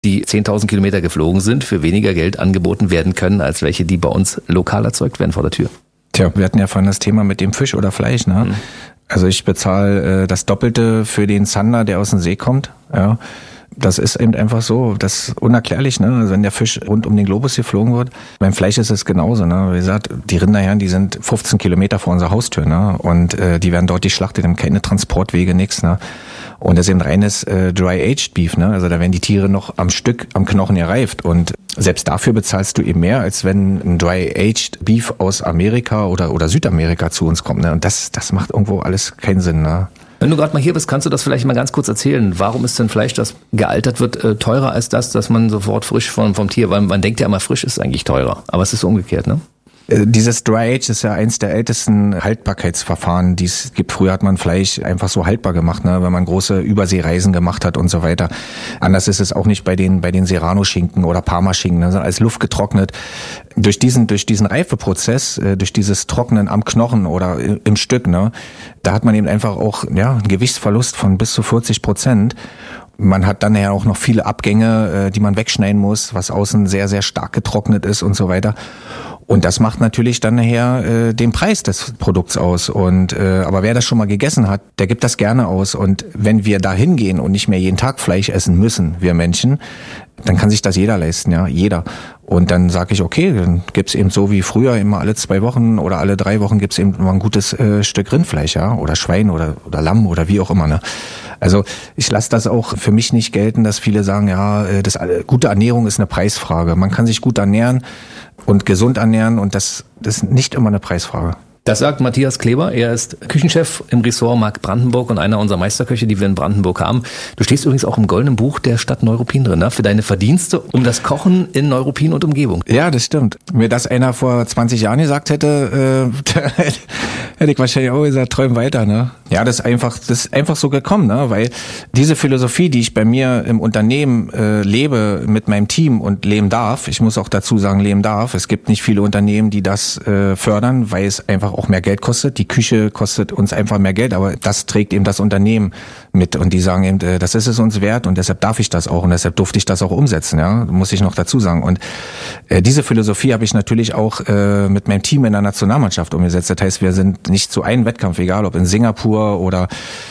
die 10.000 Kilometer geflogen sind, für weniger Geld angeboten werden können, als welche, die bei uns lokal erzeugt werden vor der Tür. Tja, wir hatten ja vorhin das Thema mit dem Fisch oder Fleisch, ne? Mhm. Also ich bezahle das Doppelte für den Zander, der aus dem See kommt, ja. Das ist eben einfach so, das ist unerklärlich, ne? Also wenn der Fisch rund um den Globus geflogen wird. Beim Fleisch ist es genauso, ne? Wie gesagt, die Rinderherren, die sind 15 Kilometer vor unserer Haustür, ne? Und die werden dort geschlachtet, haben keine Transportwege, nix, ne? Und das ist eben reines Dry-Aged Beef, ne? Also da werden die Tiere noch am Stück, am Knochen gereift. Und selbst dafür bezahlst du eben mehr, als wenn ein Dry-Aged Beef aus Amerika oder Südamerika zu uns kommt, ne? Und das macht irgendwo alles keinen Sinn, ne? Wenn du gerade mal hier bist, kannst du das vielleicht mal ganz kurz erzählen. Warum ist denn Fleisch, das gealtert wird, teurer als das man sofort frisch vom Tier, weil man denkt ja immer, frisch ist eigentlich teurer. Aber es ist umgekehrt, ne? Dieses Dry Age ist ja eins der ältesten Haltbarkeitsverfahren, die es gibt. Früher hat man Fleisch einfach so haltbar gemacht, ne, wenn man große Überseereisen gemacht hat und so weiter. Anders ist es auch nicht bei den Serrano-Schinken oder Parma-Schinken, ne, sondern als Luft getrocknet. Durch diesen Reifeprozess, durch dieses Trocknen am Knochen oder im Stück, ne, da hat man eben einfach auch, ja, einen Gewichtsverlust von bis zu 40%. Man hat dann ja auch noch viele Abgänge, die man wegschneiden muss, was außen sehr, sehr stark getrocknet ist und so weiter. Und das macht natürlich dann nachher den Preis des Produkts aus. Und aber wer das schon mal gegessen hat, der gibt das gerne aus. Und wenn wir da hingehen und nicht mehr jeden Tag Fleisch essen müssen, wir Menschen, dann kann sich das jeder leisten, ja, jeder. Und dann sage ich, okay, dann gibt's eben so wie früher immer alle 2 Wochen oder alle 3 Wochen gibt's eben immer ein gutes Stück Rindfleisch, ja, oder Schwein oder Lamm oder wie auch immer, ne. Also ich lasse das auch für mich nicht gelten, dass viele sagen, ja, gute Ernährung ist eine Preisfrage. Man kann sich gut ernähren und gesund ernähren und das ist nicht immer eine Preisfrage. Das sagt Matthias Kleber. Er ist Küchenchef im Ressort Mark Brandenburg und einer unserer Meisterköche, die wir in Brandenburg haben. Du stehst übrigens auch im Goldenen Buch der Stadt Neuruppin drin, ne? Für deine Verdienste um das Kochen in Neuruppin und Umgebung. Ja, das stimmt. Mir das einer vor 20 Jahren gesagt hätte, hätte ich wahrscheinlich auch gesagt, träum weiter, ne? Ja, das ist einfach so gekommen, ne? Weil diese Philosophie, die ich bei mir im Unternehmen lebe mit meinem Team und leben darf, ich muss auch dazu sagen, leben darf. Es gibt nicht viele Unternehmen, die das fördern, weil es einfach auch mehr Geld kostet. Die Küche kostet uns einfach mehr Geld, aber das trägt eben das Unternehmen mit und die sagen eben, das ist es uns wert und deshalb darf ich das auch und deshalb durfte ich das auch umsetzen, ja, muss ich noch dazu sagen. Und diese Philosophie habe ich natürlich auch mit meinem Team in der Nationalmannschaft umgesetzt. Das heißt, wir sind nicht zu einem Wettkampf, egal ob in Singapur oder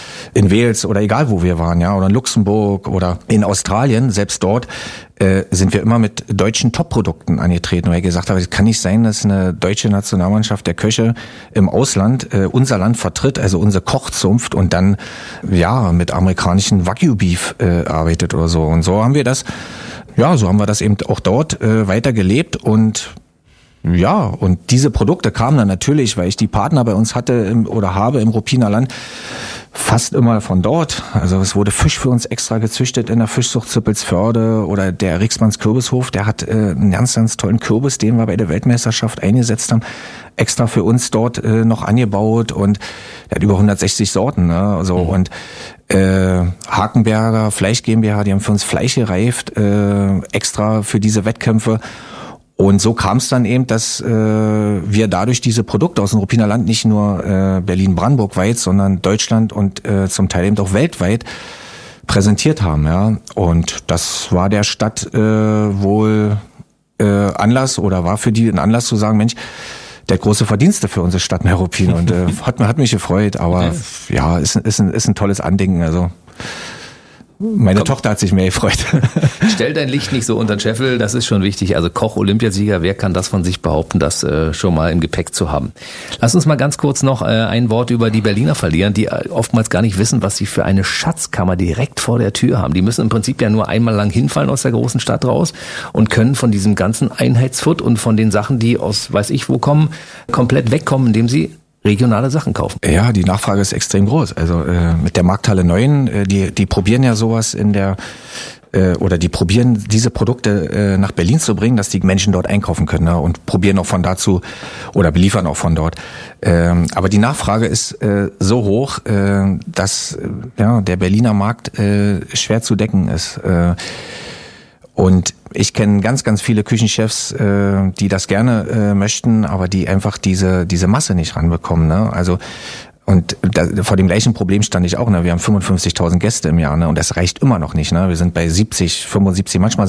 in Wales oder egal wo wir waren, ja, oder in Luxemburg oder in Australien, selbst dort sind wir immer mit deutschen Top-Produkten angetreten, weil ich gesagt habe, es kann nicht sein, dass eine deutsche Nationalmannschaft der Köche im Ausland unser Land vertritt, also unsere Kochzunft und dann ja mit amerikanischen Wagyu-Beef arbeitet oder so. Und so haben wir das eben auch dort weiter gelebt und ja, und diese Produkte kamen dann natürlich, weil ich die Partner bei uns hatte habe im Ruppiner Land, fast immer von dort. Also es wurde Fisch für uns extra gezüchtet in der Fischzucht Zippelsförde oder der Rixmanns Kürbishof, der hat einen ganz, ganz tollen Kürbis, den wir bei der Weltmeisterschaft eingesetzt haben, extra für uns dort noch angebaut und der hat über 160 Sorten, ne? Also und Hakenberger Fleisch GmbH, die haben für uns Fleisch gereift, extra für diese Wettkämpfe. Und so kam es dann eben, dass wir dadurch diese Produkte aus dem Ruppiner Land nicht nur Berlin-Brandenburg weit, sondern Deutschland und zum Teil eben auch weltweit präsentiert haben. Ja. Und das war der Stadt wohl Anlass oder war für die ein Anlass zu sagen, Mensch, der große Verdienste für unsere Stadt Neuruppin. Und hat mich gefreut, aber ja, ist ein tolles Andenken. Also meine Tochter hat sich mehr gefreut. Stell dein Licht nicht so unter den Scheffel, das ist schon wichtig. Also Koch-Olympiasieger, wer kann das von sich behaupten, das schon mal im Gepäck zu haben? Lass uns mal ganz kurz noch ein Wort über die Berliner verlieren, die oftmals gar nicht wissen, was sie für eine Schatzkammer direkt vor der Tür haben. Die müssen im Prinzip ja nur einmal lang hinfallen aus der großen Stadt raus und können von diesem ganzen Einheitsfutt und von den Sachen, die aus weiß ich wo kommen, komplett wegkommen, indem sie regionale Sachen kaufen. Ja, die Nachfrage ist extrem groß. Also mit der Markthalle 9, die probieren ja sowas oder die probieren diese Produkte nach Berlin zu bringen, dass die Menschen dort einkaufen können, ne, und probieren auch von dazu oder beliefern auch von dort. Aber die Nachfrage ist so hoch, dass der Berliner Markt schwer zu decken ist. Und ich kenne ganz, ganz viele Küchenchefs, die das gerne möchten, aber die einfach diese Masse nicht ranbekommen, ne? Also Und vor dem gleichen Problem stand ich auch. Ne? Wir haben 55.000 Gäste im Jahr, ne? Und das reicht immer noch nicht. Ne? Wir sind bei 70, 75, manchmal